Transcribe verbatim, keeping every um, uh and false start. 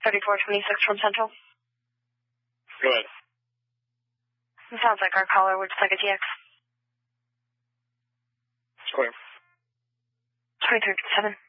thirty-four twenty-six from Central. Go ahead. It sounds like our caller would just like a T X. Square. twenty-three fifty-seven.